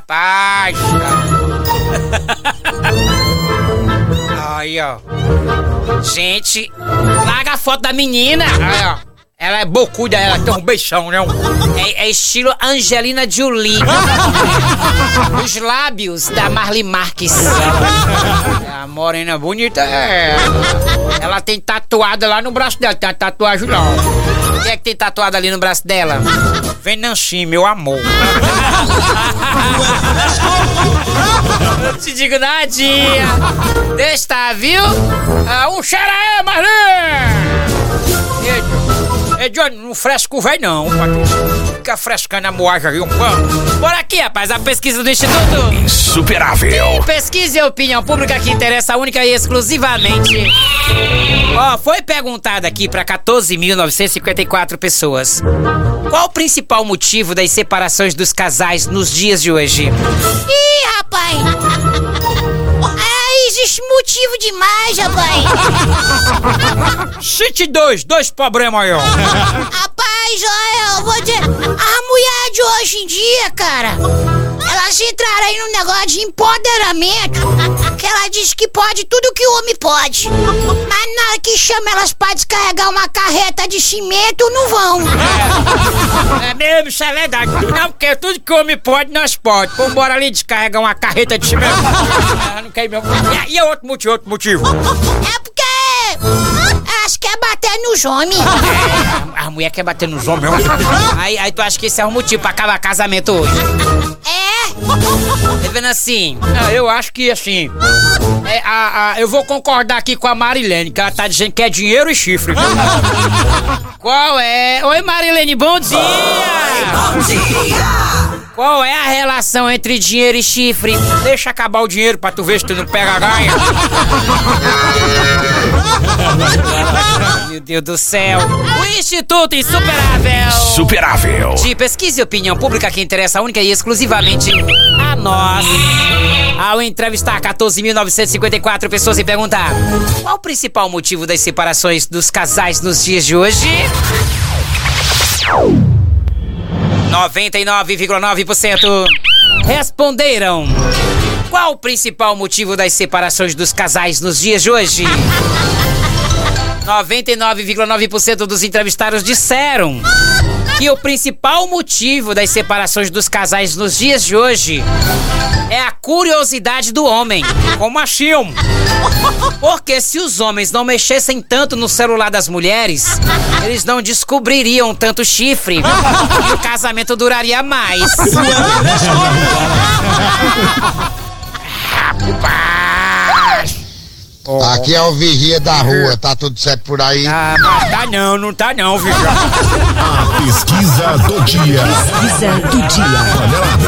Rapaz. Aí, ó. Gente, larga a foto da menina. Aí, ó. Ela é bocuda, ela tem um beijão, né? É estilo Angelina Jolie. Os lábios da Marli Marques. A morena bonita é ela tem tatuada lá no braço dela. Tem uma tatuagem lá. O que é que tem tatuado ali no braço dela? Venancinho, meu amor. Não te digo nadinha. Deixa, tá, viu? Um cheiro aí, Marli! Johnny, não fresco velho não, Patrícia. Fica frescando a moagem aí, um pano. Bora aqui, rapaz, a pesquisa do Instituto Insuperável. Pesquisa e opinião pública que interessa única e exclusivamente. Ó, foi perguntado aqui pra 14.954 pessoas. Qual o principal motivo das separações dos casais nos dias de hoje? Ih, rapaz! Existe motivo demais, rapaz! Cite dois problemas aí, ó. Rapaz, olha, eu vou dizer, as mulheres de hoje em dia, cara, elas entraram aí num negócio de empoderamento, que ela diz que pode tudo que o homem pode, mas na hora que chama elas pra descarregar uma carreta de cimento, não vão. É mesmo, isso é verdade. Não, porque tudo que o homem pode, nós pode. Vambora ali descarregar uma carreta de cimento. Não quer mesmo. E é outro motivo. É porque elas querem bater nos homens. A mulher quer bater nos homens. Aí tu acha que esse é o motivo pra acabar casamento hoje? É? Tá vendo assim? Eu acho que assim. Eu vou concordar aqui com a Marilene, que ela tá dizendo que é dinheiro e chifre. Qual é? Oi, Marilene, bom dia! Oi, bom dia! Qual é a relação entre dinheiro e chifre? Deixa acabar o dinheiro pra tu ver se tu não pega a ganha. Meu Deus do céu. O Instituto Insuperável. De pesquisa e opinião pública que interessa única e exclusivamente a nós. Ao entrevistar 14.954 pessoas e perguntar: qual o principal motivo das separações dos casais nos dias de hoje? 99,9% responderam. Qual o principal motivo das separações dos casais nos dias de hoje? 99,9% dos entrevistados disseram que o principal motivo das separações dos casais nos dias de hoje é a curiosidade do homem. Como assim? Porque se os homens não mexessem tanto no celular das mulheres, eles não descobririam tanto chifre e o casamento duraria mais. Aqui é o vigia da rua, tá tudo certo por aí? Mas não tá não, vigia. A pesquisa do dia.